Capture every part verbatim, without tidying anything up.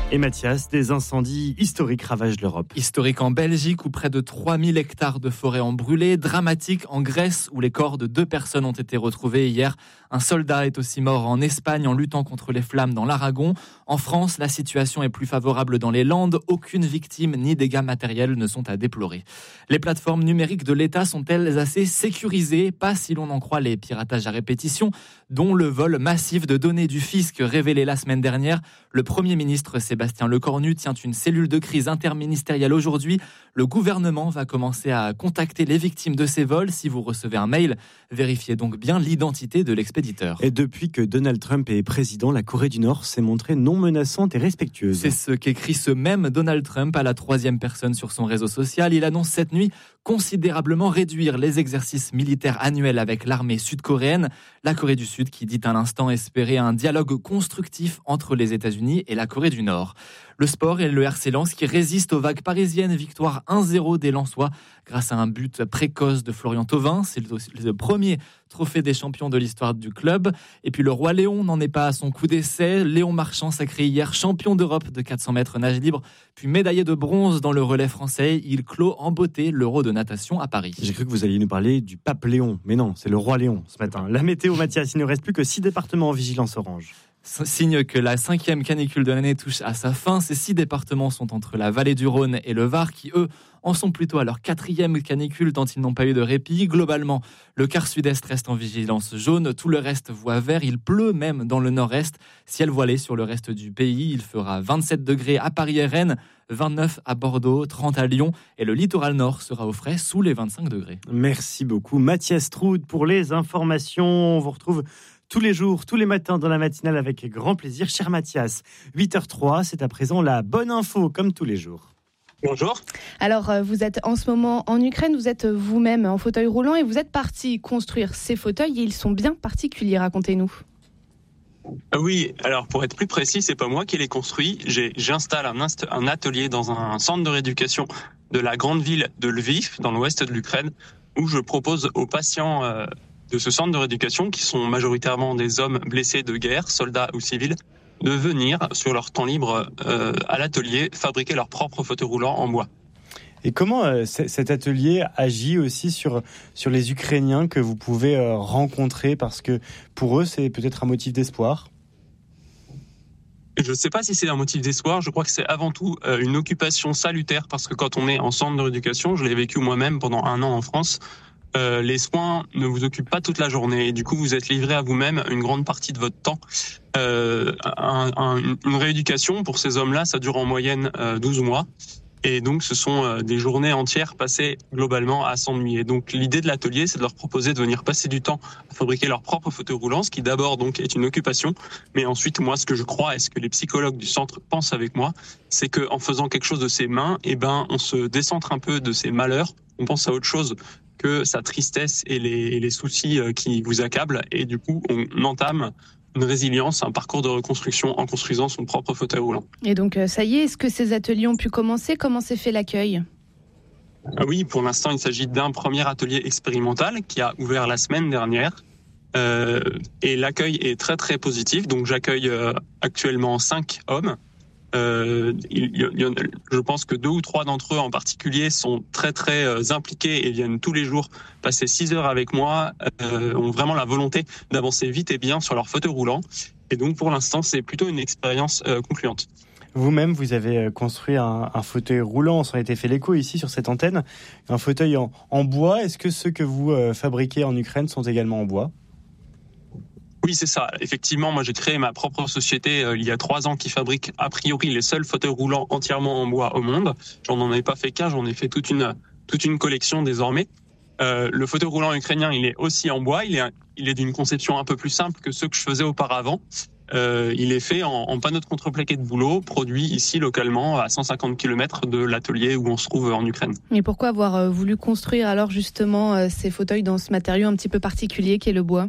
Et Mathias, des incendies historiques ravagent l'Europe. Historique en Belgique où près de trois mille hectares de forêt ont brûlé. Dramatique en Grèce où les corps de deux personnes ont été retrouvés hier. Un soldat est aussi mort en Espagne en luttant contre les flammes dans l'Aragon. En France, la situation est plus favorable dans les Landes. Aucune victime ni dégâts matériels ne sont à déplorer. Les plateformes numériques de l'État sont-elles assez sécurisées ? Pas si l'on en croit les piratages à répétition, dont le vol massif de données du fisc révélé la semaine dernière. Le Premier ministre Sébastien Lecornu tient une cellule de crise interministérielle aujourd'hui. Le gouvernement va commencer à contacter les victimes de ces vols. Si vous recevez un mail, vérifiez donc bien l'identité de l'expéditeur. Et depuis que Donald Trump est président, la Corée du Nord s'est montrée non menaçante et respectueuse. C'est ce qu'écrit ce même Donald Trump à la troisième personne sur son réseau social. Il annonce cette nuit considérablement réduire les exercices militaires annuels avec l'armée sud-coréenne. La Corée du Sud qui dit à l'instant espérer un dialogue constructif entre les États-Unis et la Corée du Nord. Le sport et le R C Lens qui résistent aux vagues parisiennes. Victoire un zéro des Lensois grâce à un but précoce de Florian Thauvin. C'est le premier trophée des champions de l'histoire du club. Et puis le Roi Léon n'en est pas à son coup d'essai. Léon Marchand sacré hier champion d'Europe de quatre cents mètres nage libre, puis médaillé de bronze dans le relais français. Il clôt en beauté l'Euro de natation à Paris. J'ai cru que vous alliez nous parler du pape Léon, mais non, c'est le Roi Léon ce matin. La météo, Mathias, il ne reste plus que six départements en vigilance orange. Signe que la cinquième canicule de l'année touche à sa fin. Ces six départements sont entre la vallée du Rhône et le Var qui, eux, en sont plutôt à leur quatrième canicule tant ils n'ont pas eu de répit. Globalement, le quart sud-est reste en vigilance jaune, tout le reste voie vert. Il pleut même dans le nord-est. Ciel voilé sur le reste du pays. Il fera vingt-sept degrés à Paris et Rennes, vingt-neuf à Bordeaux, trente à Lyon et le littoral nord sera au frais sous les vingt-cinq degrés. Merci beaucoup Mathias Troud pour les informations. On vous retrouve tous les jours, tous les matins dans la matinale avec grand plaisir. Cher Mathias, huit heures zéro trois, c'est à présent la bonne info comme tous les jours. Bonjour. Alors, vous êtes en ce moment en Ukraine, vous êtes vous-même en fauteuil roulant et vous êtes parti construire ces fauteuils et ils sont bien particuliers, racontez-nous. Oui, alors pour être plus précis, c'est pas moi qui les construis. J'ai, j'installe un, inst- un atelier dans un centre de rééducation de la grande ville de Lviv, dans l'ouest de l'Ukraine, où je propose aux patients euh, de ce centre de rééducation, qui sont majoritairement des hommes blessés de guerre, soldats ou civils, de venir, sur leur temps libre, euh, à l'atelier, fabriquer leur propre fauteuil roulant en bois. Et comment euh, c- cet atelier agit aussi sur, sur les Ukrainiens que vous pouvez euh, rencontrer ? Parce que pour eux, c'est peut-être un motif d'espoir. Je ne sais pas si c'est un motif d'espoir, je crois que c'est avant tout euh, une occupation salutaire, parce que quand on est en centre de rééducation, je l'ai vécu moi-même pendant un an en France, Euh, les soins ne vous occupent pas toute la journée et du coup vous êtes livré à vous-même une grande partie de votre temps. Euh, un, un, une rééducation pour ces hommes-là, ça dure en moyenne euh, douze mois et donc ce sont euh, des journées entières passées globalement à s'ennuyer. Donc l'idée de l'atelier, c'est de leur proposer de venir passer du temps à fabriquer leur propre fauteuil roulant, ce qui d'abord donc est une occupation, mais ensuite moi ce que je crois et ce que les psychologues du centre pensent avec moi, c'est que en faisant quelque chose de ses mains, eh ben on se décentre un peu de ses malheurs, on pense à autre chose que sa tristesse et les, et les soucis qui vous accablent. Et du coup, on entame une résilience, un parcours de reconstruction en construisant son propre fauteuil roulant. Et donc, ça y est, est-ce que ces ateliers ont pu commencer ? Comment s'est fait l'accueil ? Oui, pour l'instant, il s'agit d'un premier atelier expérimental qui a ouvert la semaine dernière. Euh, et l'accueil est très, très positif. Donc, j'accueille euh, actuellement cinq hommes. Euh, il, il, je pense que deux ou trois d'entre eux en particulier sont très très euh, impliqués et viennent tous les jours passer six heures avec moi, euh, ont vraiment la volonté d'avancer vite et bien sur leur fauteuil roulant. Et donc pour l'instant, c'est plutôt une expérience euh, concluante. Vous-même, vous avez construit un, un fauteuil roulant, on s'en était fait l'écho ici sur cette antenne, un fauteuil en, en bois. Est-ce que ceux que vous euh, fabriquez en Ukraine sont également en bois ? Oui, c'est ça. Effectivement, moi, j'ai créé ma propre société euh, il y a trois ans qui fabrique a priori les seuls fauteuils roulants entièrement en bois au monde. J'en ai pas fait qu'un, j'en ai fait toute une toute une collection désormais. Euh, le fauteuil roulant ukrainien, il est aussi en bois. Il est il est d'une conception un peu plus simple que ceux que je faisais auparavant. Euh, il est fait en, en panneaux de contreplaqué de bouleau, produit ici localement à cent cinquante kilomètres de l'atelier où on se trouve en Ukraine. Et pourquoi avoir voulu construire alors justement ces fauteuils dans ce matériau un petit peu particulier qu'est le bois ?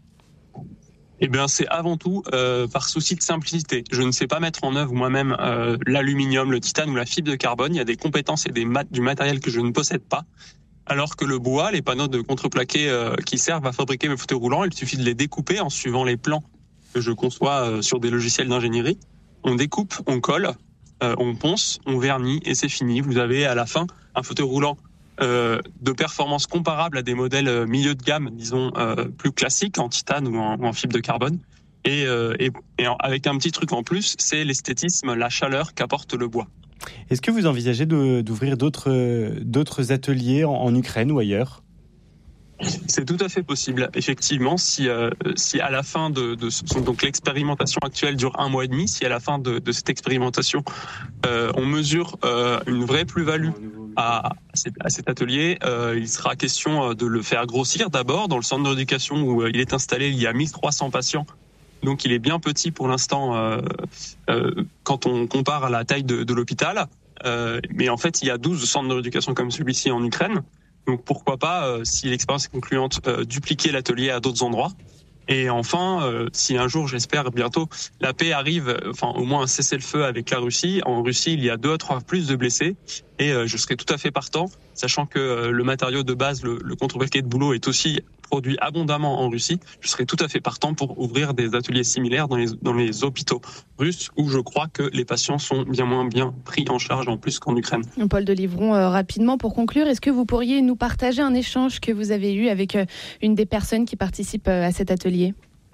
Eh bien, c'est avant tout euh, par souci de simplicité. Je ne sais pas mettre en œuvre moi-même euh, l'aluminium, le titane ou la fibre de carbone. Il y a des compétences et des mat- du matériel que je ne possède pas. Alors que le bois, les panneaux de contreplaqué euh, qui servent à fabriquer mes fauteuils roulants, il suffit de les découper en suivant les plans que je conçois euh, sur des logiciels d'ingénierie. on découpe, on colle, euh, on ponce, on vernit et c'est fini. Vous avez à la fin un fauteuil roulant euh, de performance comparable à des modèles euh, milieu de gamme, disons euh, plus classiques en titane ou en, ou en fibre de carbone. Et, euh, et, et avec un petit truc en plus, c'est l'esthétisme, la chaleur qu'apporte le bois. Est-ce que vous envisagez de, d'ouvrir d'autres, d'autres ateliers en, en Ukraine ou ailleurs ? C'est tout à fait possible, effectivement, si, euh, si à la fin de, de ce, donc l'expérimentation actuelle dure un mois et demi, si à la fin de, de cette expérimentation, euh, on mesure euh, une vraie plus-value à, à cet atelier, euh, il sera question de le faire grossir d'abord dans le centre d'éducation où il est installé, il y a mille trois cents patients. Donc il est bien petit pour l'instant euh, euh, quand on compare à la taille de, de l'hôpital. Euh, mais en fait, il y a douze centres de rééducation comme celui-ci en Ukraine. Donc pourquoi pas, euh, si l'expérience est concluante, euh, dupliquer l'atelier à d'autres endroits. Et enfin, euh, si un jour, j'espère bientôt, la paix arrive, enfin au moins un cessez-le-feu avec la Russie. En Russie, il y a deux à trois plus de blessés. Et euh, je serai tout à fait partant, sachant que euh, le matériau de base, le, le contreplaqué de boulot, est aussi produit abondamment en Russie. Je serai tout à fait partant pour ouvrir des ateliers similaires dans les, dans les hôpitaux russes, où je crois que les patients sont bien moins bien pris en charge en plus qu'en Ukraine. Paul Delivron, euh, rapidement pour conclure, est-ce que vous pourriez nous partager un échange que vous avez eu avec euh, une des personnes qui participent euh, à cet atelier ?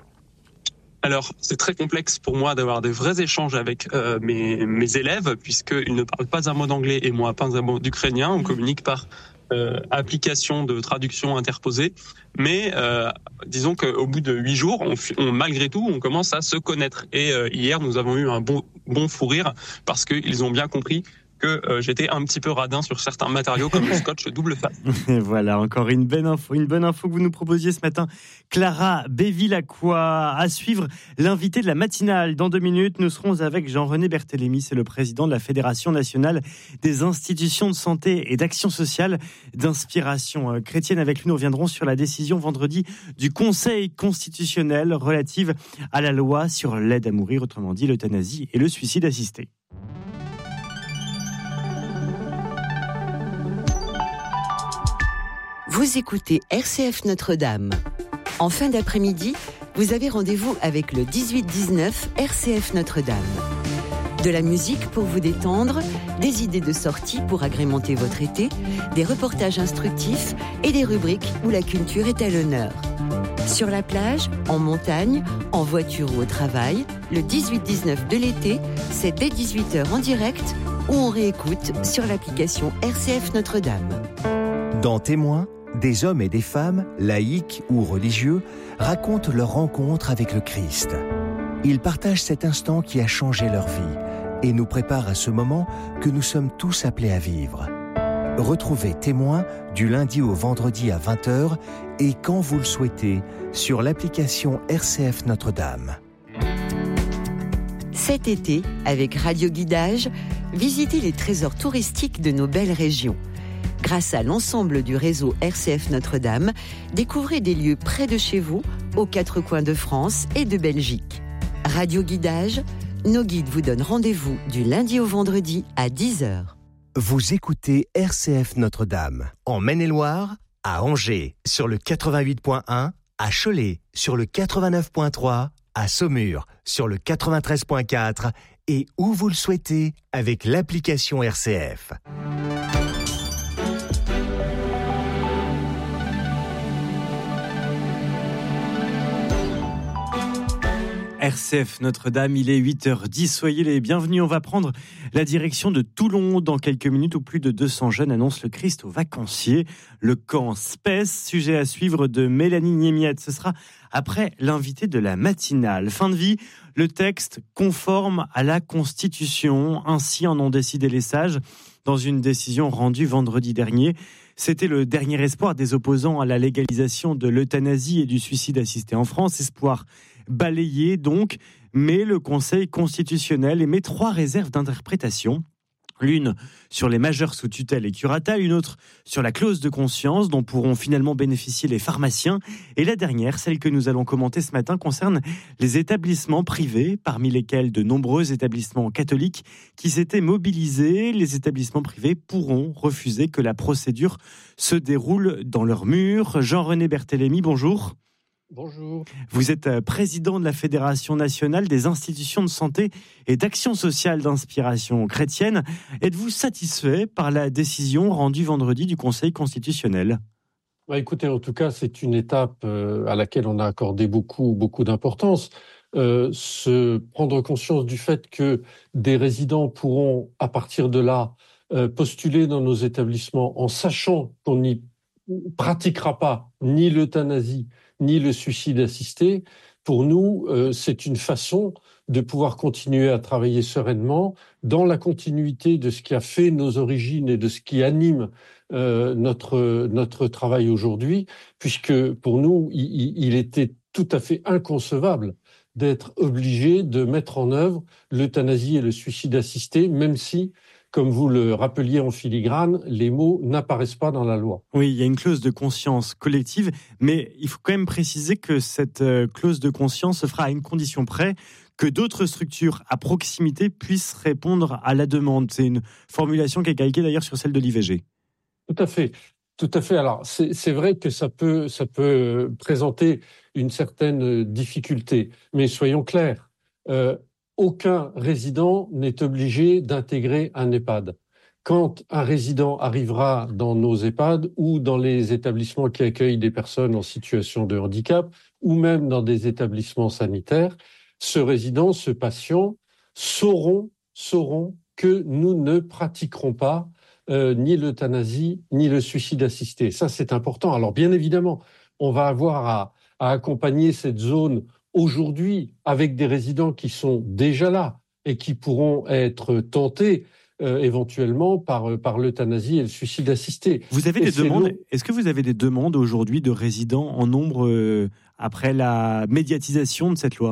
Alors, c'est très complexe pour moi d'avoir des vrais échanges avec euh, mes, mes élèves, puisqu'ils ne parlent pas un mot d'anglais et moi pas un mot d'ukrainien. On communique par euh, application de traduction interposée. Mais euh, disons qu'au bout de huit jours, on, on, malgré tout, on commence à se connaître. Et euh, hier, nous avons eu un bon, bon fou rire parce qu'ils ont bien compris que euh, j'étais un petit peu radin sur certains matériaux comme le scotch double face. Voilà, encore une bonne info, une bonne info que vous nous proposiez ce matin. Clara Bévilacqua, à suivre l'invité de la matinale. Dans deux minutes, nous serons avec Jean-René Berthélémy, c'est le président de la Fédération nationale des institutions de santé et d'action sociale d'inspiration chrétienne. Avec lui, nous reviendrons sur la décision vendredi du Conseil constitutionnel relative à la loi sur l'aide à mourir, autrement dit l'euthanasie et le suicide assisté. Vous écoutez R C F Notre-Dame. En fin d'après-midi, vous avez rendez-vous avec le dix-huit dix-neuf R C F Notre-Dame. De la musique pour vous détendre, des idées de sortie pour agrémenter votre été, des reportages instructifs et des rubriques où la culture est à l'honneur. Sur la plage, en montagne, en voiture ou au travail, le dix-huit dix-neuf de l'été, c'est dès dix-huit heures en direct ou on réécoute sur l'application R C F Notre-Dame. Dans Témoins, des hommes et des femmes, laïcs ou religieux, racontent leur rencontre avec le Christ. Ils partagent cet instant qui a changé leur vie et nous préparent à ce moment que nous sommes tous appelés à vivre. Retrouvez Témoins du lundi au vendredi à vingt heures et quand vous le souhaitez sur l'application R C F Notre-Dame. Cet été, avec Radio Guidage, visitez les trésors touristiques de nos belles régions. Grâce à l'ensemble du réseau R C F Notre-Dame, découvrez des lieux près de chez vous, aux quatre coins de France et de Belgique. Radio Guidage, nos guides vous donnent rendez-vous du lundi au vendredi à dix heures. Vous écoutez R C F Notre-Dame, en Maine-et-Loire, à Angers, sur le quatre-vingt-huit point un, à Cholet, sur le quatre-vingt-neuf point trois, à Saumur, sur le quatre-vingt-treize point quatre, et où vous le souhaitez, avec l'application R C F. R C F Notre-Dame, il est huit heures dix, soyez les bienvenus. On va prendre la direction de Toulon dans quelques minutes où plus de deux cents jeunes annoncent le Christ aux vacanciers. Le camp Spes, sujet à suivre de Mélanie Niemiette. Ce sera après l'invité de la matinale. Fin de vie, le texte conforme à la Constitution. Ainsi en ont décidé les sages dans une décision rendue vendredi dernier. C'était le dernier espoir des opposants à la légalisation de l'euthanasie et du suicide assisté en France. Espoir balayé donc, mais le Conseil constitutionnel émet trois réserves d'interprétation. L'une sur les majeurs sous tutelle et curatelle, une autre sur la clause de conscience dont pourront finalement bénéficier les pharmaciens. Et la dernière, celle que nous allons commenter ce matin, concerne les établissements privés, parmi lesquels de nombreux établissements catholiques qui s'étaient mobilisés. Les établissements privés pourront refuser que la procédure se déroule dans leurs murs. Jean-René Berthélémy, bonjour. Bonjour. Vous êtes président de la Fédération nationale des institutions de santé et d'action sociale d'inspiration chrétienne. Êtes-vous satisfait par la décision rendue vendredi du Conseil constitutionnel ? Bah, écoutez, en tout cas, c'est une étape euh, à laquelle on a accordé beaucoup, beaucoup d'importance. Euh, se prendre conscience du fait que des résidents pourront, à partir de là, euh, postuler dans nos établissements en sachant qu'on n'y pratiquera pas ni l'euthanasie, ni le suicide assisté, pour nous, euh, c'est une façon de pouvoir continuer à travailler sereinement dans la continuité de ce qui a fait nos origines et de ce qui anime euh, notre, notre travail aujourd'hui, puisque pour nous, il, il était tout à fait inconcevable d'être obligé de mettre en œuvre l'euthanasie et le suicide assisté, même si, comme vous le rappeliez en filigrane, les mots n'apparaissent pas dans la loi. Oui, il y a une clause de conscience collective, mais il faut quand même préciser que cette clause de conscience se fera à une condition près, que d'autres structures à proximité puissent répondre à la demande. C'est une formulation qui est calquée d'ailleurs sur celle de l'I V G. Tout à fait. Tout à fait. Alors, c'est, c'est vrai que ça peut, ça peut présenter une certaine difficulté, mais soyons clairs. Euh, Aucun résident n'est obligé d'intégrer un EHPAD. Quand un résident arrivera dans nos EHPAD ou dans les établissements qui accueillent des personnes en situation de handicap ou même dans des établissements sanitaires, ce résident, ce patient sauront, sauront que nous ne pratiquerons pas euh, ni l'euthanasie ni le suicide assisté. Ça, c'est important. Alors, bien évidemment, on va avoir à, à accompagner cette zone aujourd'hui, avec des résidents qui sont déjà là et qui pourront être tentés euh, éventuellement par, par l'euthanasie et le suicide assisté. Vous avez et des demandes. long... Est-ce que vous avez des demandes aujourd'hui de résidents en nombre euh, après la médiatisation de cette loi ?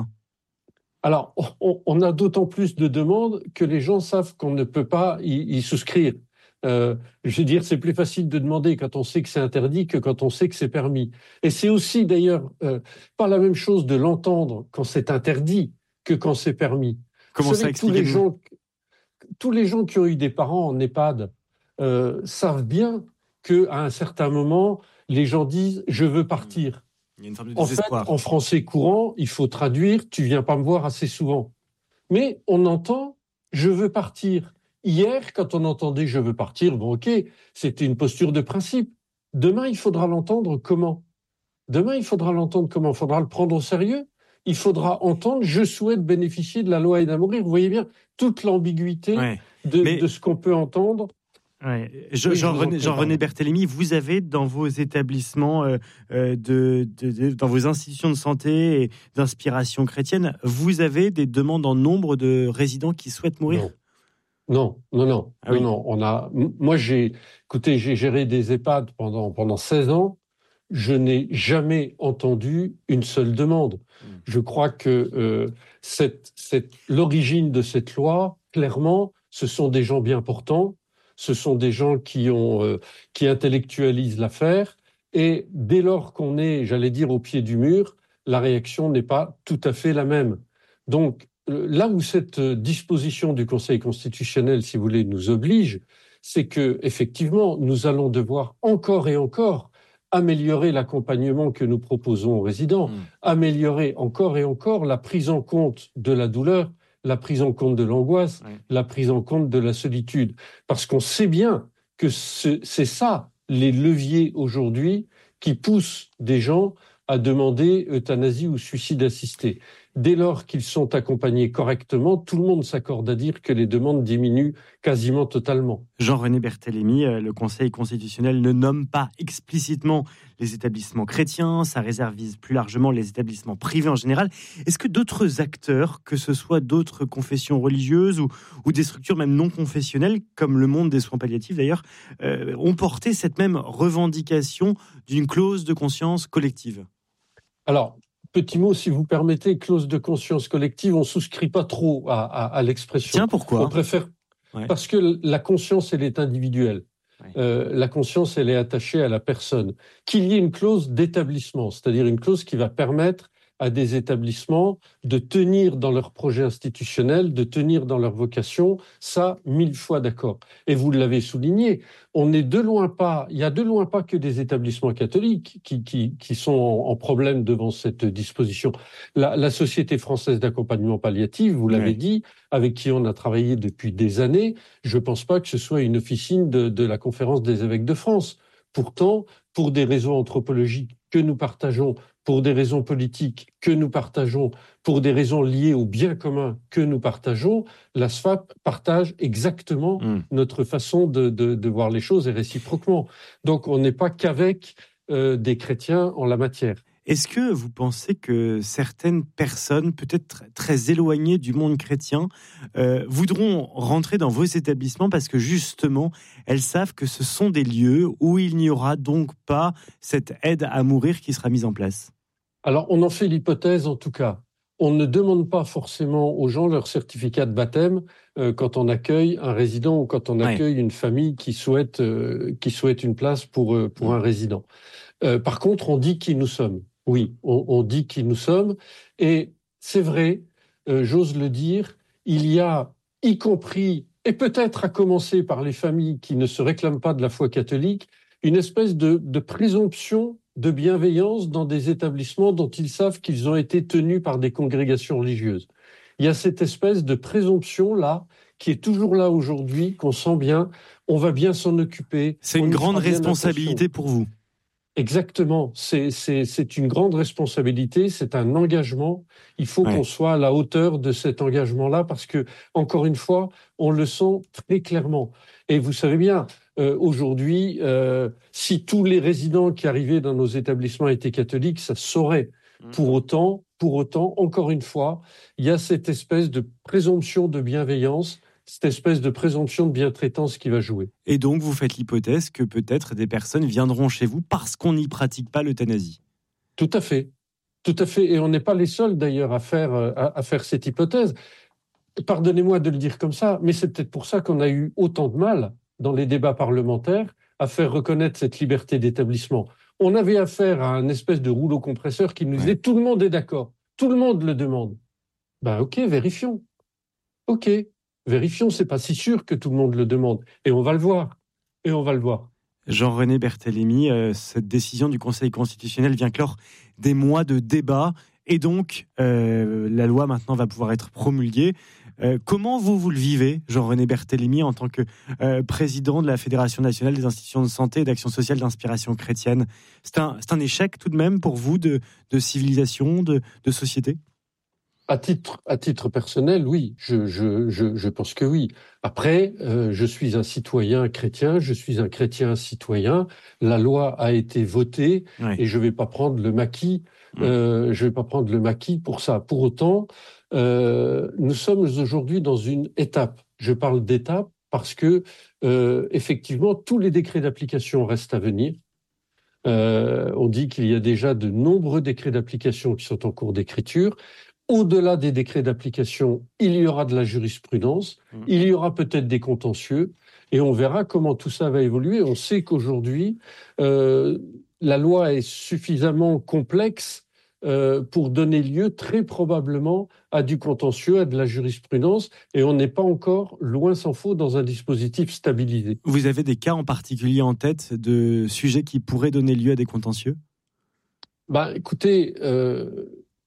Alors, on, on a d'autant plus de demandes que les gens savent qu'on ne peut pas y, y souscrire. Euh, je veux dire, c'est plus facile de demander quand on sait que c'est interdit que quand on sait que c'est permis. Et c'est aussi d'ailleurs euh, pas la même chose de l'entendre quand c'est interdit que quand c'est permis. Comment ça, tous les gens, tous les gens qui ont eu des parents en EHPAD euh, savent bien qu'à un certain moment, les gens disent « je veux partir ». Il y a une forme de en fait, en français courant, il faut traduire « tu viens pas me voir assez souvent ». Mais on entend « je veux partir ». Hier, quand on entendait « je veux partir », bon ok, c'était une posture de principe. Demain, il faudra l'entendre comment ? Demain, il faudra l'entendre comment ? Il faudra le prendre au sérieux. Il faudra entendre « je souhaite bénéficier de la loi Aide à mourir ». Vous voyez bien toute l'ambiguïté ouais. de, Mais... de ce qu'on peut entendre. Ouais. Je, oui, Jean-René, Jean-René Berthélémy, vous avez dans vos établissements, euh, de, de, de, dans vos institutions de santé et d'inspiration chrétienne, vous avez des demandes en nombre de résidents qui souhaitent mourir ? Non. Non, non, non, ah oui. non, non. On a, moi, j'ai, écoutez, j'ai géré des EHPAD pendant pendant seize ans. Je n'ai jamais entendu une seule demande. Mmh. Je crois que euh, cette, cette, l'origine de cette loi, clairement, ce sont des gens bien portants, ce sont des gens qui ont, euh, qui intellectualisent l'affaire. Et dès lors qu'on est, j'allais dire, au pied du mur, la réaction n'est pas tout à fait la même. Donc là où cette disposition du Conseil constitutionnel, si vous voulez, nous oblige, c'est que effectivement, nous allons devoir encore et encore améliorer l'accompagnement que nous proposons aux résidents, mmh. améliorer encore et encore la prise en compte de la douleur, la prise en compte de l'angoisse, oui. la prise en compte de la solitude. Parce qu'on sait bien que c'est ça, les leviers aujourd'hui qui poussent des gens à demander euthanasie ou suicide assisté. Dès lors qu'ils sont accompagnés correctement, tout le monde s'accorde à dire que les demandes diminuent quasiment totalement. Jean-René Berthélémy, le Conseil constitutionnel ne nomme pas explicitement les établissements chrétiens, ça réserve plus largement les établissements privés en général. Est-ce que d'autres acteurs, que ce soit d'autres confessions religieuses ou, ou des structures même non confessionnelles, comme le monde des soins palliatifs d'ailleurs, euh, ont porté cette même revendication d'une clause de conscience collective ? Alors, petit mot, si vous permettez, clause de conscience collective, on ne souscrit pas trop à, à, à l'expression. Tiens, pourquoi ? On préfère, ouais. Parce que la conscience, elle est individuelle. Ouais. Euh, la conscience, elle est attachée à la personne. Qu'il y ait une clause d'établissement, c'est-à-dire une clause qui va permettre à des établissements de tenir dans leur projet institutionnel, de tenir dans leur vocation. Ça, mille fois d'accord. Et vous l'avez souligné, on est de loin pas, il y a de loin pas que des établissements catholiques qui, qui, qui sont en, en problème devant cette disposition. La, la Société française d'accompagnement palliatif, vous l'avez oui. dit, avec qui on a travaillé depuis des années, je ne pense pas que ce soit une officine de, de la Conférence des évêques de France. Pourtant, pour des raisons anthropologiques que nous partageons, pour des raisons politiques que nous partageons, pour des raisons liées au bien commun que nous partageons, la S F A P partage exactement mmh. notre façon de, de, de voir les choses et réciproquement. Donc on n'est pas qu'avec euh, des chrétiens en la matière. Est-ce que vous pensez que certaines personnes, peut-être très éloignées du monde chrétien, euh, voudront rentrer dans vos établissements parce que justement, elles savent que ce sont des lieux où il n'y aura donc pas cette aide à mourir qui sera mise en place ? Alors, on en fait l'hypothèse en tout cas. On ne demande pas forcément aux gens leur certificat de baptême euh, quand on accueille un résident ou quand on accueille ouais. une famille qui souhaite, euh, qui souhaite une place pour, euh, pour ouais. un résident. Euh, par contre, on dit qui nous sommes. Oui, on, on dit qui nous sommes. Et c'est vrai, euh, j'ose le dire, il y a, y compris, et peut-être à commencer par les familles qui ne se réclament pas de la foi catholique, une espèce de, de présomption de bienveillance dans des établissements dont ils savent qu'ils ont été tenus par des congrégations religieuses. Il y a cette espèce de présomption-là qui est toujours là aujourd'hui, qu'on sent bien, on va bien s'en occuper. C'est une grande responsabilité pour vous. Exactement, c'est, c'est, c'est une grande responsabilité, c'est un engagement. Il faut ouais. qu'on soit à la hauteur de cet engagement-là parce que, encore une fois, on le sent très clairement. Et vous savez bien, euh, aujourd'hui, euh, si tous les résidents qui arrivaient dans nos établissements étaient catholiques, ça se saurait. Mmh. Pour autant, pour autant, encore une fois, il y a cette espèce de présomption de bienveillance, cette espèce de présomption de bientraitance qui va jouer. Et donc, vous faites l'hypothèse que peut-être des personnes viendront chez vous parce qu'on n'y pratique pas l'euthanasie. Tout à fait. Tout à fait. Et on n'est pas les seuls, d'ailleurs, à faire, à, à faire cette hypothèse. Pardonnez-moi de le dire comme ça, mais c'est peut-être pour ça qu'on a eu autant de mal, dans les débats parlementaires, à faire reconnaître cette liberté d'établissement. On avait affaire à un espèce de rouleau compresseur qui nous disait ouais. « tout le monde est d'accord, tout le monde le demande ». Ben ok, vérifions. Ok. Vérifions, c'est pas si sûr que tout le monde le demande. Et on va le voir. Et on va le voir. Jean-René Berthélémy, euh, cette décision du Conseil constitutionnel vient clore des mois de débats. Et donc, euh, la loi maintenant va pouvoir être promulguée. Euh, comment vous, vous le vivez, Jean-René Berthélémy, en tant que euh, président de la Fédération nationale des institutions de santé et d'action sociale d'inspiration chrétienne ? C'est un, c'est un échec tout de même pour vous de, de civilisation, de, de société ? À titre, à titre personnel, oui, je, je, je, je pense que oui. Après, euh, je suis un citoyen chrétien, je suis un chrétien citoyen. La loi a été votée oui. et je vais pas prendre le maquis. Oui. Euh, je vais pas prendre le maquis pour ça. Pour autant, euh, nous sommes aujourd'hui dans une étape. Je parle d'étape parce que euh, effectivement, tous les décrets d'application restent à venir. Euh, on dit qu'il y a déjà de nombreux décrets d'application qui sont en cours d'écriture. Au-delà des décrets d'application, il y aura de la jurisprudence, mmh. il y aura peut-être des contentieux, et on verra comment tout ça va évoluer. On sait qu'aujourd'hui, euh, la loi est suffisamment complexe euh, pour donner lieu très probablement à du contentieux, à de la jurisprudence, et on n'est pas encore, loin s'en faut, dans un dispositif stabilisé. Vous avez des cas en particulier en tête de sujets qui pourraient donner lieu à des contentieux ? Bah, écoutez... Euh,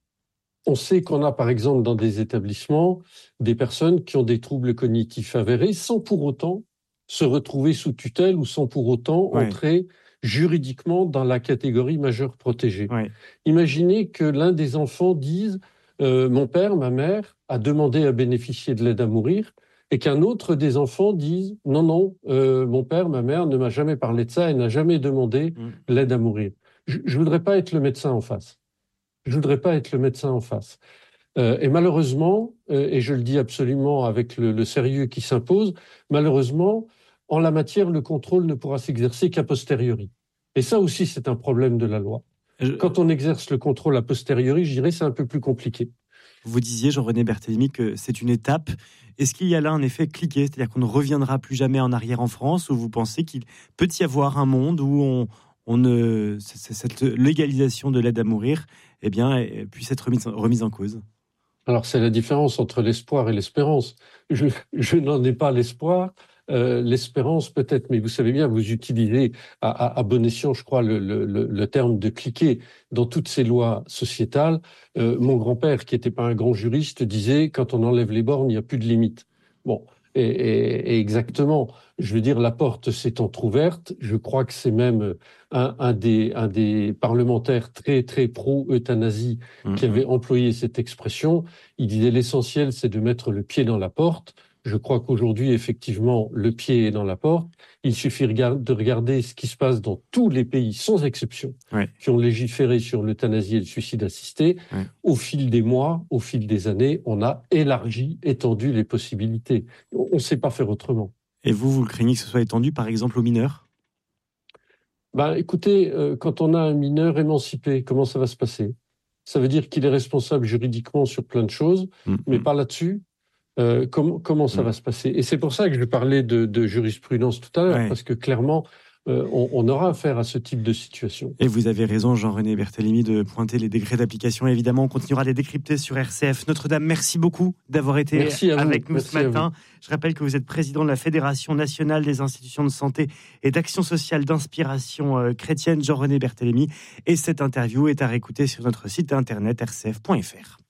On sait qu'on a, par exemple, dans des établissements, des personnes qui ont des troubles cognitifs avérés sans pour autant se retrouver sous tutelle ou sans pour autant ouais. entrer juridiquement dans la catégorie majeure protégée. Ouais. Imaginez que l'un des enfants dise euh, « Mon père, ma mère a demandé à bénéficier de l'aide à mourir » et qu'un autre des enfants dise « Non, non, euh, mon père, ma mère ne m'a jamais parlé de ça et n'a jamais demandé mmh. l'aide à mourir. » Je ne voudrais pas être le médecin en face. Je ne voudrais pas être le médecin en face. Euh, et malheureusement, euh, et je le dis absolument avec le, le sérieux qui s'impose, malheureusement, en la matière, le contrôle ne pourra s'exercer qu'a posteriori. Et ça aussi, c'est un problème de la loi. Je... Quand on exerce le contrôle a posteriori, je dirais c'est un peu plus compliqué. Vous disiez, Jean-René Berthélémy, que c'est une étape. Est-ce qu'il y a là un effet cliquet, c'est-à-dire qu'on ne reviendra plus jamais en arrière en France, ou vous pensez qu'il peut y avoir un monde où on on ne, cette légalisation de l'aide à mourir eh bien, puisse être remise, remise en cause? Alors, c'est la différence entre l'espoir et l'espérance. Je, je n'en ai pas l'espoir. Euh, l'espérance peut-être, mais vous savez bien, vous utilisez à, à, à bon escient, je crois, le, le, le terme de cliquer dans toutes ces lois sociétales. Euh, mon grand-père, qui n'était pas un grand juriste, disait « quand on enlève les bornes, il n'y a plus de limite ». Bon, et, et, et exactement, je veux dire, la porte s'est entrouverte. Je crois que c'est même un, un, des, un des parlementaires très, très pro-euthanasie mmh. qui avait employé cette expression. Il disait « l'essentiel, c'est de mettre le pied dans la porte ». Je crois qu'aujourd'hui, effectivement, le pied est dans la porte. Il suffit de regarder ce qui se passe dans tous les pays, sans exception, ouais. qui ont légiféré sur l'euthanasie et le suicide assisté. Ouais. Au fil des mois, au fil des années, on a élargi, étendu les possibilités. On ne sait pas faire autrement. Et vous, vous le craignez que ce soit étendu, par exemple, aux mineurs ? Ben, écoutez, euh, quand on a un mineur émancipé, comment ça va se passer ? Ça veut dire qu'il est responsable juridiquement sur plein de choses, mmh. mais pas là-dessus. Euh, comment, comment ça mmh. va se passer ? Et c'est pour ça que je parlais de, de jurisprudence tout à l'heure, ouais. parce que clairement, euh, on, on aura affaire à ce type de situation. Et vous avez raison, Jean-René Berthélémy, de pointer les décrets d'application. Évidemment, on continuera à les décrypter sur R C F Notre-Dame. Merci beaucoup d'avoir été avec nous ce matin. Je rappelle que vous êtes président de la Fédération nationale des institutions de santé et d'action sociale d'inspiration euh, chrétienne, Jean-René Berthélémy. Et cette interview est à réécouter sur notre site internet r c f point f r.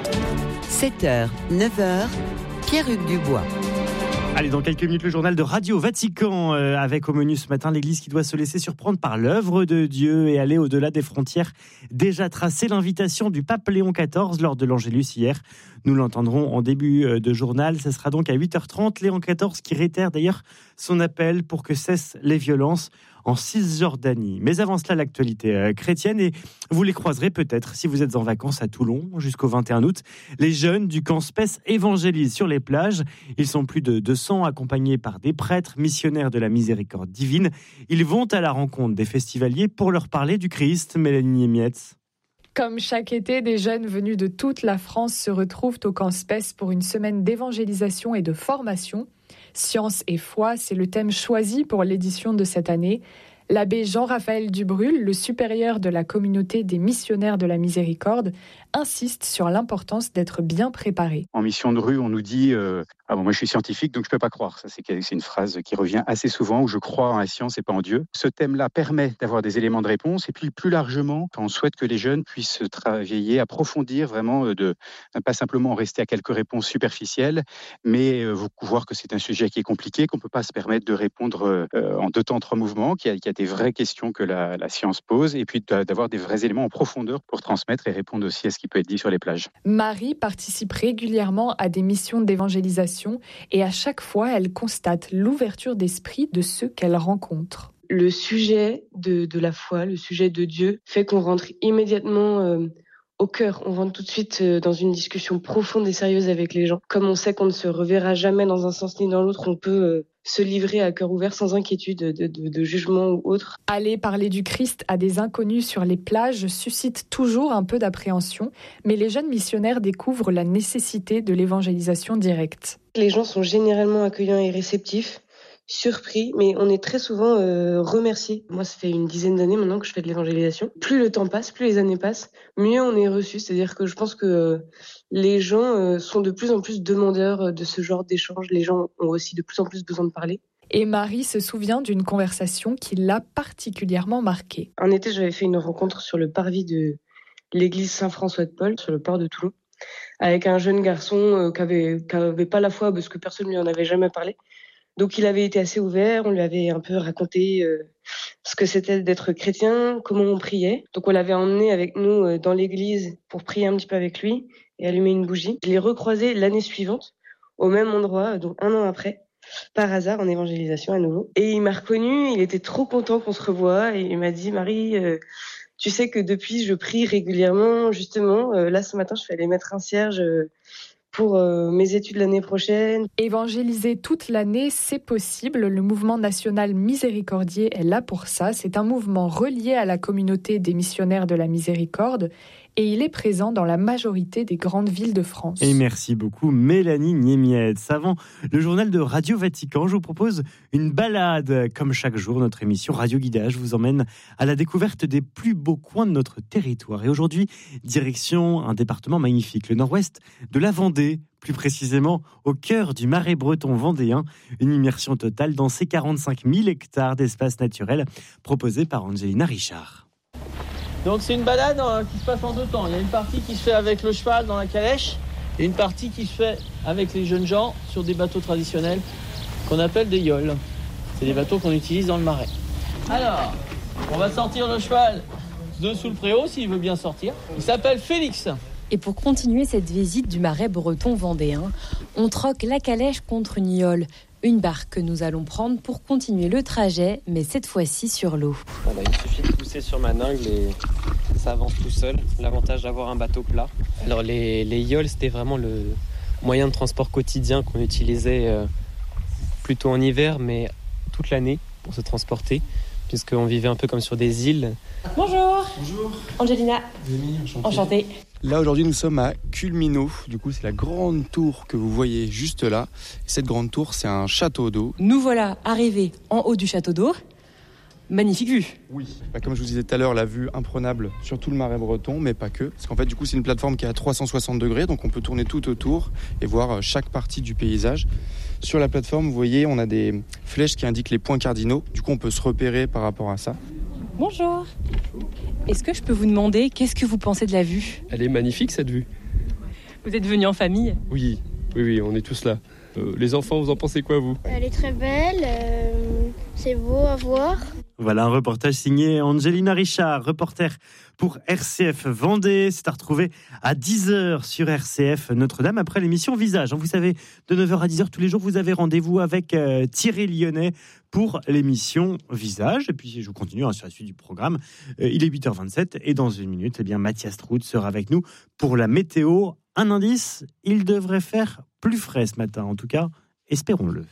sept heures, neuf heures, Pierre-Hugues Dubois. Allez, dans quelques minutes, le journal de Radio Vatican, euh, avec au menu ce matin l'Église qui doit se laisser surprendre par l'œuvre de Dieu et aller au-delà des frontières déjà tracées. L'invitation du pape Léon quatorze lors de l'Angélus hier. Nous l'entendrons en début de journal. Ce sera donc à huit heures trente. Léon quatorze qui réitère d'ailleurs son appel pour que cessent les violences en Cisjordanie. Mais avant cela, l'actualité chrétienne, et vous les croiserez peut-être si vous êtes en vacances à Toulon jusqu'au vingt et un août. Les jeunes du camp Spes évangélisent sur les plages. Ils sont plus de deux cents, accompagnés par des prêtres, missionnaires de la miséricorde divine. Ils vont à la rencontre des festivaliers pour leur parler du Christ. Mélanie Mietz. Comme chaque été, des jeunes venus de toute la France se retrouvent au camp Spes pour une semaine d'évangélisation et de formation. Science et foi, c'est le thème choisi pour l'édition de cette année. L'abbé Jean-Raphaël Dubrul, le supérieur de la communauté des missionnaires de la miséricorde, insiste sur l'importance d'être bien préparé. En mission de rue, on nous dit euh, « Ah bon, moi je suis scientifique, donc je ne peux pas croire ». Ça, c'est, c'est une phrase qui revient assez souvent, où je crois en la science et pas en Dieu. Ce thème-là permet d'avoir des éléments de réponse. Et puis plus largement, on souhaite que les jeunes puissent travailler, approfondir vraiment, de pas simplement rester à quelques réponses superficielles, mais euh, voir que c'est un sujet qui est compliqué, qu'on ne peut pas se permettre de répondre euh, en deux temps, trois mouvements, qu'il y a, qu'il y a des vraies questions que la, la science pose, et puis d'avoir des vrais éléments en profondeur pour transmettre et répondre aussi à ce qui peut être dit sur les plages. Marie participe régulièrement à des missions d'évangélisation et à chaque fois, elle constate l'ouverture d'esprit de ceux qu'elle rencontre. Le sujet de, de la foi, le sujet de Dieu, fait qu'on rentre immédiatement euh, au cœur. On rentre tout de suite euh, dans une discussion profonde et sérieuse avec les gens. Comme on sait qu'on ne se reverra jamais dans un sens ni dans l'autre, on peut euh, se livrer à cœur ouvert sans inquiétude de, de, de jugement ou autre. Aller parler du Christ à des inconnus sur les plages suscite toujours un peu d'appréhension, mais les jeunes missionnaires découvrent la nécessité de l'évangélisation directe. Les gens sont généralement accueillants et réceptifs, surpris, mais on est très souvent euh, remerciés. Moi, ça fait une dizaine d'années maintenant que je fais de l'évangélisation. Plus le temps passe, plus les années passent, mieux on est reçu. C'est-à-dire que je pense que euh, les gens euh, sont de plus en plus demandeurs de ce genre d'échange. Les gens ont aussi de plus en plus besoin de parler. Et Marie se souvient d'une conversation qui l'a particulièrement marquée. Un été, j'avais fait une rencontre sur le parvis de l'église Saint-François de Paul, sur le port de Toulon, avec un jeune garçon euh, qui avait, qui avait pas la foi parce que personne ne lui en avait jamais parlé. Donc il avait été assez ouvert, on lui avait un peu raconté euh, ce que c'était d'être chrétien, comment on priait. Donc on l'avait emmené avec nous euh, dans l'église pour prier un petit peu avec lui et allumer une bougie. Je l'ai recroisé l'année suivante, au même endroit, donc un an après, par hasard en évangélisation à nouveau. Et il m'a reconnu, il était trop content qu'on se revoie et il m'a dit « Marie, euh, tu sais que depuis je prie régulièrement, justement, euh, là ce matin je suis allée mettre un cierge euh, pour euh, mes études l'année prochaine. » Évangéliser toute l'année, c'est possible. Le mouvement national miséricordier est là pour ça. C'est un mouvement relié à la communauté des missionnaires de la miséricorde. et il est présent dans la majorité des grandes villes de France. Et merci beaucoup Mélanie Niemietz. Avant le journal de Radio Vatican, je vous propose une balade. Comme chaque jour, notre émission Radio Guidage vous emmène à la découverte des plus beaux coins de notre territoire. Et aujourd'hui, direction un département magnifique, le nord-ouest de la Vendée, plus précisément au cœur du Marais breton vendéen. Une immersion totale dans ces quarante-cinq mille hectares d'espace naturel proposés par Angelina Richard. Donc c'est une balade hein, qui se passe en deux temps. Il y a une partie qui se fait avec le cheval dans la calèche et une partie qui se fait avec les jeunes gens sur des bateaux traditionnels qu'on appelle des yoles. C'est des bateaux qu'on utilise dans le Marais. Alors, on va sortir le cheval de sous le préau s'il veut bien sortir. Il s'appelle Félix. Et pour continuer cette visite du Marais breton vendéen, on troque la calèche contre une yole. Une barque que nous allons prendre pour continuer le trajet, mais cette fois-ci sur l'eau. Voilà, il suffit de pousser sur ma dingue et ça avance tout seul. L'avantage d'avoir un bateau plat. Alors les, les yoles, c'était vraiment le moyen de transport quotidien qu'on utilisait euh, plutôt en hiver, mais toute l'année pour se transporter, puisqu'on vivait un peu comme sur des îles. Bonjour. Bonjour. Angelina. Demi, enchanté. Enchantée. Là aujourd'hui nous sommes à Culmino, du coup c'est la grande tour que vous voyez juste là. Cette grande tour c'est un château d'eau. Nous voilà arrivés en haut du château d'eau. Magnifique vue. Oui, bah, comme je vous disais tout à l'heure, la vue imprenable sur tout le Marais breton, mais pas que. Parce qu'en fait du coup c'est une plateforme qui est à trois cent soixante degrés, donc on peut tourner tout autour et voir chaque partie du paysage. Sur la plateforme vous voyez on a des flèches qui indiquent les points cardinaux, du coup on peut se repérer par rapport à ça. Bonjour. Est-ce que je peux vous demander, qu'est-ce que vous pensez de la vue ? Elle est magnifique cette vue. Vous êtes venus en famille ? Oui, oui, oui, on est tous là. Euh, les enfants, vous en pensez quoi vous ? Elle est très belle, euh, c'est beau à voir. Voilà un reportage signé Angelina Richard, reporter pour R C F Vendée. C'est à retrouver à dix heures sur R C F Notre-Dame après l'émission Visage. Vous savez, de neuf heures à dix heures tous les jours, vous avez rendez-vous avec euh, Thierry Lyonnais pour l'émission Visage. Et puis je vous continue hein, sur la suite du programme. Euh, il est huit heures vingt-sept et dans une minute, eh bien, Mathias Trout sera avec nous pour la météo. Un indice, il devrait faire plus frais ce matin. En tout cas, espérons-le.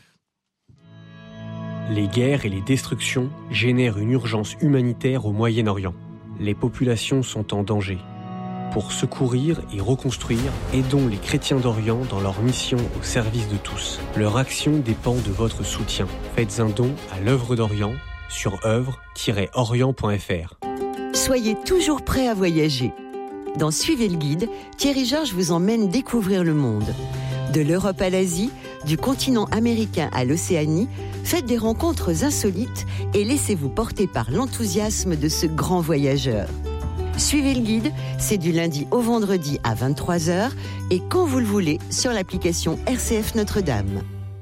Les guerres et les destructions génèrent une urgence humanitaire au Moyen-Orient. Les populations sont en danger. Pour secourir et reconstruire, aidons les chrétiens d'Orient dans leur mission au service de tous. Leur action dépend de votre soutien. Faites un don à l'œuvre d'Orient sur œuvre tiret orient point f r. Soyez toujours prêts à voyager. Dans Suivez le guide, Thierry Georges vous emmène découvrir le monde. De l'Europe à l'Asie, du continent américain à l'Océanie, faites des rencontres insolites et laissez-vous porter par l'enthousiasme de ce grand voyageur. Suivez le guide, c'est du lundi au vendredi à vingt-trois heures et quand vous le voulez sur l'application R C F Notre-Dame.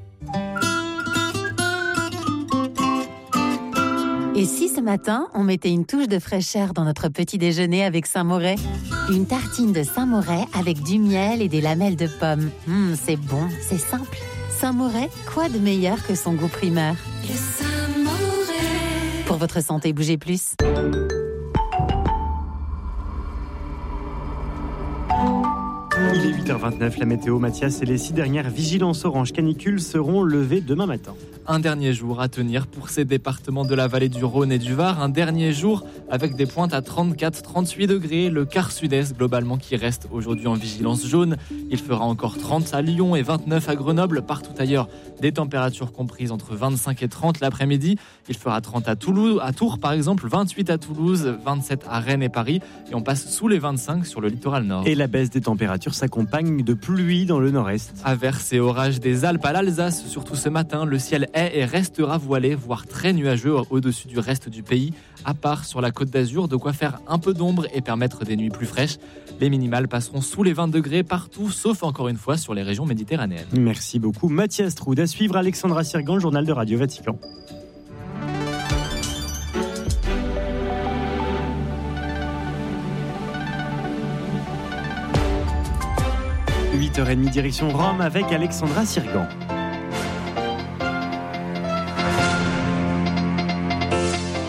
Et si ce matin, on mettait une touche de fraîcheur dans notre petit déjeuner avec Saint-Moret ? Une tartine de Saint-Moret avec du miel et des lamelles de pommes. Mmh, c'est bon, c'est simple. Saint-Moret, quoi de meilleur que son goût primaire ? Le Saint-Moret. Pour votre santé, bougez plus. Il est huit heures vingt-neuf, la météo, Mathias, et les six dernières vigilances orange canicule seront levées demain matin. Un dernier jour à tenir pour ces départements de la vallée du Rhône et du Var. Un dernier jour avec des pointes à trente-quatre à trente-huit degrés. Le quart sud-est globalement qui reste aujourd'hui en vigilance jaune. Il fera encore trente à Lyon et vingt-neuf à Grenoble. Partout ailleurs, des températures comprises entre vingt-cinq et trente l'après-midi. Il fera trente à Toulouse, à Tours par exemple, vingt-huit à Toulouse, vingt-sept à Rennes et Paris. Et on passe sous les vingt-cinq sur le littoral nord. Et la baisse des températures s'accompagne de pluie dans le nord-est. Averses et orages des Alpes à l'Alsace, surtout ce matin. Le ciel est et restera voilé, voire très nuageux au-dessus du reste du pays, à part sur la Côte d'Azur, de quoi faire un peu d'ombre et permettre des nuits plus fraîches. Les minimales passeront sous les vingt degrés partout, sauf encore une fois sur les régions méditerranéennes. Merci beaucoup Mathias Troud. À suivre Alexandra Sirgan, le journal de Radio Vatican. huit heures trente, direction Rome avec Alexandra Sirgan.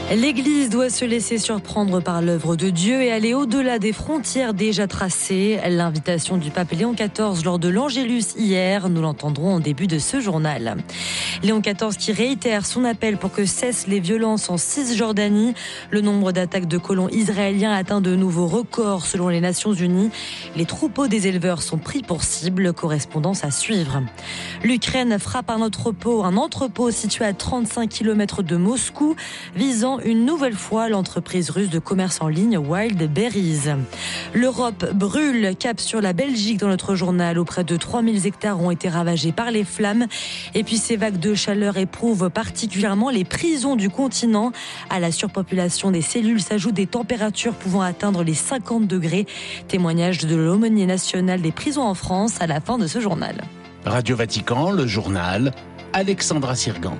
L'Église doit se laisser surprendre par l'œuvre de Dieu et aller au-delà des frontières déjà tracées. L'invitation du pape Léon quatorze lors de l'Angélus hier, nous l'entendrons en début de ce journal. Léon quatorze qui réitère son appel pour que cessent les violences en Cisjordanie. Le nombre d'attaques de colons israéliens atteint de nouveaux records selon les Nations Unies. Les troupeaux des éleveurs sont pris pour cible, correspondance à suivre. L'Ukraine frappe un entrepôt, un entrepôt situé à trente-cinq kilomètres de Moscou, visant une nouvelle fois l'entreprise russe de commerce en ligne Wildberries. L'Europe brûle, cap sur la Belgique dans notre journal, où près de trois mille hectares ont été ravagés par les flammes. Et puis ces vagues de chaleur éprouvent particulièrement les prisons du continent. À la surpopulation des cellules s'ajoutent des températures pouvant atteindre les cinquante degrés. Témoignage de l'aumônier national des prisons en France à la fin de ce journal. Radio Vatican, le journal, Alexandra Sirgan.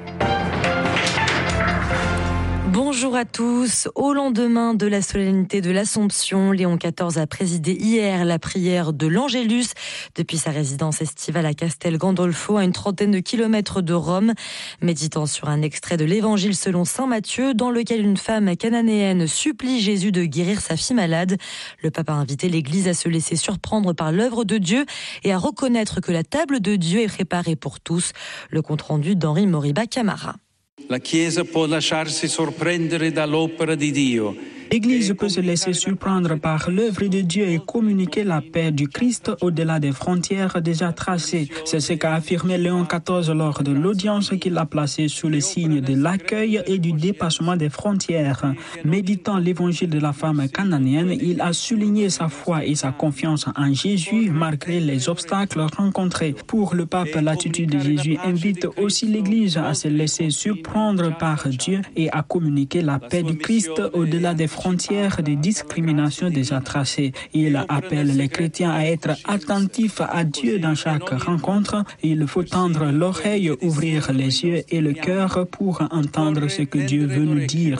Bonjour à tous. Au lendemain de la solennité de l'Assomption, Léon quatorze a présidé hier la prière de l'Angélus depuis sa résidence estivale à Castel Gandolfo, à une trentaine de kilomètres de Rome. Méditant sur un extrait de l'Évangile selon saint Matthieu, dans lequel une femme cananéenne supplie Jésus de guérir sa fille malade. Le pape a invité l'Église à se laisser surprendre par l'œuvre de Dieu et à reconnaître que la table de Dieu est préparée pour tous. Le compte-rendu d'Henri Moriba Camara. La Chiesa può lasciarsi sorprendere dall'opera di Dio. L'Église peut se laisser surprendre par l'œuvre de Dieu et communiquer la paix du Christ au-delà des frontières déjà tracées. C'est ce qu'a affirmé Léon quatorze lors de l'audience qu'il a placée sous le signe de l'accueil et du dépassement des frontières. Méditant l'évangile de la femme cananéenne, il a souligné sa foi et sa confiance en Jésus malgré les obstacles rencontrés. Pour le pape, l'attitude de Jésus invite aussi l'Église à se laisser surprendre par Dieu et à communiquer la paix du Christ au-delà des frontières. frontières de discrimination déjà tracées. Il appelle les chrétiens à être attentifs à Dieu dans chaque rencontre. Il faut tendre l'oreille, ouvrir les yeux et le cœur pour entendre ce que Dieu veut nous dire.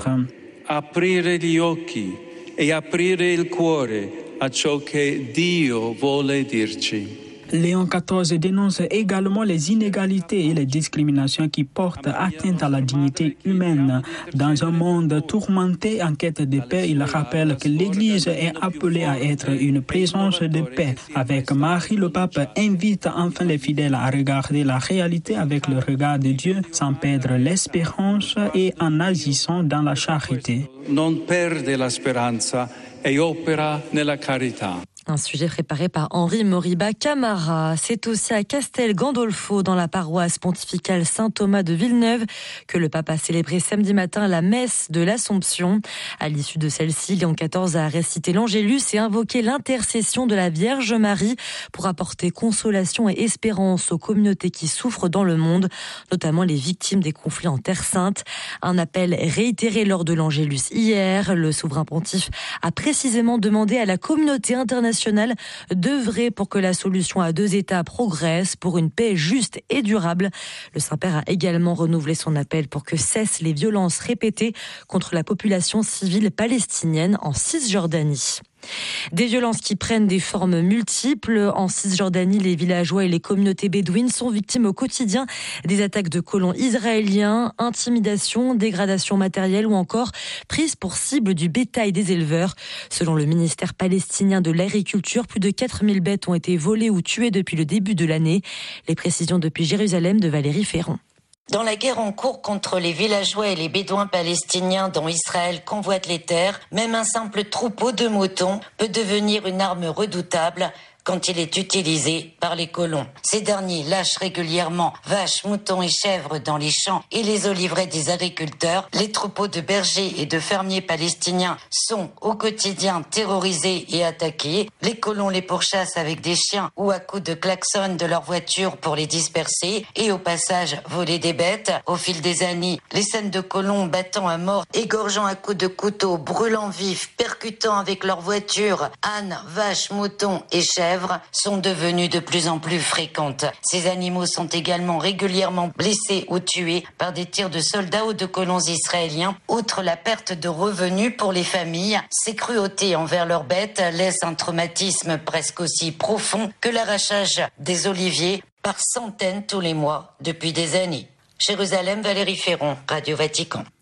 Aprire gli occhi e aprire il cuore a ciò che Dio vuole dirci. Léon quatorze dénonce également les inégalités et les discriminations qui portent atteinte à la dignité humaine. Dans un monde tourmenté en quête de paix, il rappelle que l'Église est appelée à être une présence de paix. Avec Marie, le pape invite enfin les fidèles à regarder la réalité avec le regard de Dieu, sans perdre l'espérance et en agissant dans la charité. Non perde la speranza e opera nella carità. Un sujet préparé par Henri Moriba Camara. C'est aussi à Castel Gandolfo, dans la paroisse pontificale Saint-Thomas de Villeneuve, que le pape a célébré samedi matin la messe de l'Assomption. À l'issue de celle-ci, Léon quatorze a récité l'Angélus et invoqué l'intercession de la Vierge Marie pour apporter consolation et espérance aux communautés qui souffrent dans le monde, notamment les victimes des conflits en Terre Sainte. Un appel réitéré lors de l'Angélus hier. Le souverain pontife a précisément demandé à la communauté internationale d'œuvrer pour que la solution à deux États progresse pour une paix juste et durable. Le Saint-Père a également renouvelé son appel pour que cessent les violences répétées contre la population civile palestinienne en Cisjordanie. Des violences qui prennent des formes multiples. En Cisjordanie, les villageois et les communautés bédouines sont victimes au quotidien des attaques de colons israéliens, intimidation, dégradation matérielle ou encore prise pour cible du bétail des éleveurs. Selon le ministère palestinien de l'Agriculture, plus de quatre mille bêtes ont été volées ou tuées depuis le début de l'année. Les précisions depuis Jérusalem de Valérie Ferron. Dans la guerre en cours contre les villageois et les bédouins palestiniens dont Israël convoite les terres, même un simple troupeau de moutons peut devenir une arme redoutable quand il est utilisé par les colons. Ces derniers lâchent régulièrement vaches, moutons et chèvres dans les champs et les oliveraies des agriculteurs. Les troupeaux de bergers et de fermiers palestiniens sont au quotidien terrorisés et attaqués. Les colons les pourchassent avec des chiens ou à coups de klaxon de leur voiture pour les disperser et au passage voler des bêtes. Au fil des années, les scènes de colons battant à mort, égorgeant à coups de couteau, brûlant vifs, percutant avec leur voiture ânes, vaches, moutons et chèvres sont devenues de plus en plus fréquentes. Ces animaux sont également régulièrement blessés ou tués par des tirs de soldats ou de colons israéliens. Outre la perte de revenus pour les familles, ces cruautés envers leurs bêtes laissent un traumatisme presque aussi profond que l'arrachage des oliviers par centaines tous les mois depuis des années. Jérusalem, Valérie Ferron, Radio Vatican.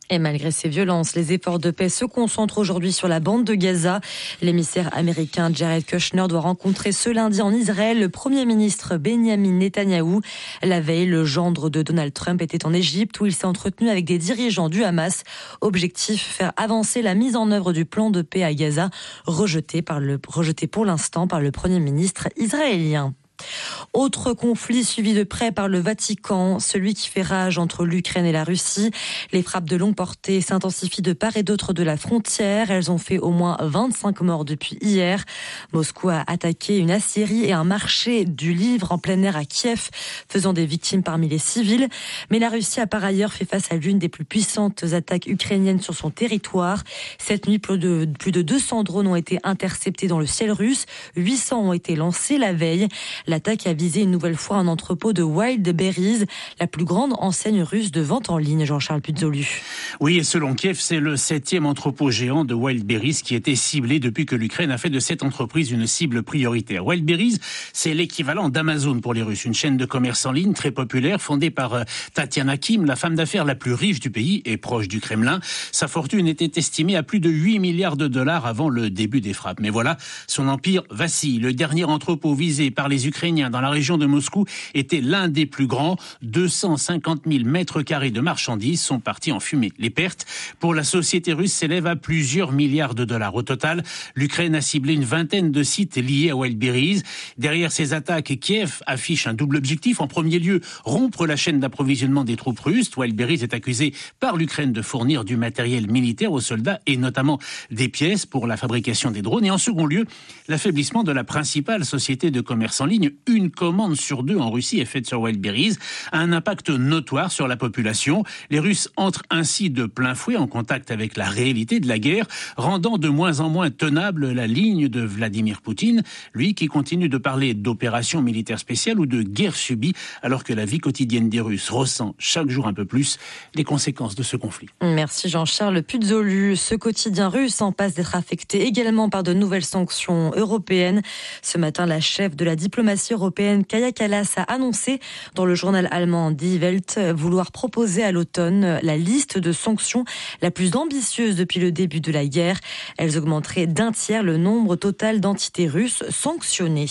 Et malgré ces violences, les efforts de paix se concentrent aujourd'hui sur la bande de Gaza. L'émissaire américain Jared Kushner doit rencontrer ce lundi en Israël le Premier ministre Benjamin Netanyahou. La veille, le gendre de Donald Trump était en Égypte où il s'est entretenu avec des dirigeants du Hamas. Objectif, faire avancer la mise en œuvre du plan de paix à Gaza, rejeté, par le, rejeté pour l'instant par le Premier ministre israélien. Autre conflit suivi de près par le Vatican, celui qui fait rage entre l'Ukraine et la Russie. Les frappes de longue portée s'intensifient de part et d'autre de la frontière. Elles ont fait au moins vingt-cinq morts depuis hier. Moscou a attaqué une aciérie et un marché du livre en plein air à Kiev, faisant des victimes parmi les civils. Mais la Russie a par ailleurs fait face à l'une des plus puissantes attaques ukrainiennes sur son territoire. Cette nuit, plus de, plus de deux cents drones ont été interceptés dans le ciel russe. huit cents ont été lancés la veille. L'attaque a visé une nouvelle fois un entrepôt de Wild Berries, la plus grande enseigne russe de vente en ligne, Jean-Charles Puzolu. Oui, et selon Kiev, c'est le septième entrepôt géant de Wild Berries qui était ciblé depuis que l'Ukraine a fait de cette entreprise une cible prioritaire. Wild Berries, c'est l'équivalent d'Amazon pour les Russes, une chaîne de commerce en ligne très populaire, fondée par Tatiana Kim, la femme d'affaires la plus riche du pays et proche du Kremlin. Sa fortune était estimée à plus de huit milliards de dollars avant le début des frappes. Mais voilà, son empire vacille. Le dernier entrepôt visé par les Ukrainiens dans la région de Moscou était l'un des plus grands. deux cent cinquante mille mètres carrés de marchandises sont partis en fumée. Les pertes pour la société russe s'élèvent à plusieurs milliards de dollars. Au total, l'Ukraine a ciblé une vingtaine de sites liés à Wild Berries. Derrière ces attaques, Kiev affiche un double objectif. En premier lieu, rompre la chaîne d'approvisionnement des troupes russes. Wild Berries est accusé par l'Ukraine de fournir du matériel militaire aux soldats et notamment des pièces pour la fabrication des drones. Et en second lieu, l'affaiblissement de la principale société de commerce en ligne. Une commande sur deux en Russie est faite sur Wild Berries, a un impact notoire sur la population. Les Russes entrent ainsi de plein fouet en contact avec la réalité de la guerre, rendant de moins en moins tenable la ligne de Vladimir Poutine, lui qui continue de parler d'opérations militaires spéciales ou de guerre subie, alors que la vie quotidienne des Russes ressent chaque jour un peu plus les conséquences de ce conflit. Merci Jean-Charles Puzolu. Ce quotidien russe en passe d'être affecté également par de nouvelles sanctions européennes. Ce matin, la chef de la diplomatie européenne Kaja Kallas a annoncé dans le journal allemand Die Welt vouloir proposer à l'automne la liste de sanctions la plus ambitieuse depuis le début de la guerre. Elles augmenteraient d'un tiers le nombre total d'entités russes sanctionnées.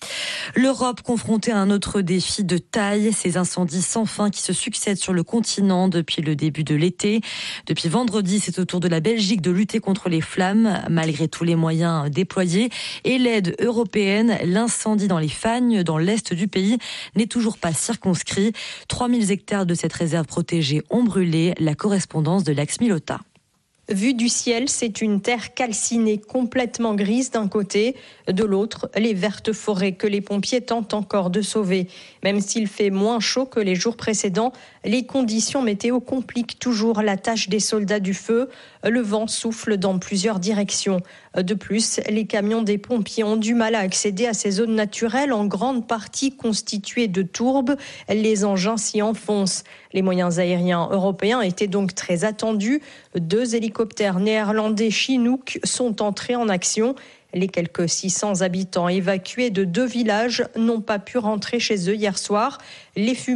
L'Europe confrontée à un autre défi de taille, ces incendies sans fin qui se succèdent sur le continent depuis le début de l'été. Depuis vendredi, c'est au tour de la Belgique de lutter contre les flammes, malgré tous les moyens déployés. Et l'aide européenne, l'incendie dans les Fagnes, dans l'est du pays, n'est toujours pas circonscrit. trois mille hectares de cette réserve protégée ont brûlé. La correspondance de Lax Milota. Vue du ciel, c'est une terre calcinée, complètement grise d'un côté, de l'autre, les vertes forêts que les pompiers tentent encore de sauver. Même s'il fait moins chaud que les jours précédents, les conditions météo compliquent toujours la tâche des soldats du feu. Le vent souffle dans plusieurs directions. De plus, les camions des pompiers ont du mal à accéder à ces zones naturelles, en grande partie constituées de tourbes. Les engins s'y enfoncent. Les moyens aériens européens étaient donc très attendus. Deux hélicoptères néerlandais Chinook sont entrés en action. Les quelques six cents habitants évacués de deux villages n'ont pas pu rentrer chez eux hier soir. Les fumées